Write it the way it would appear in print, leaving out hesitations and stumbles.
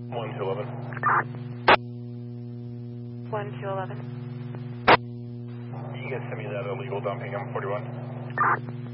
1 to 11. 1 to 11. You guys send me that illegal dumping, I'm 41.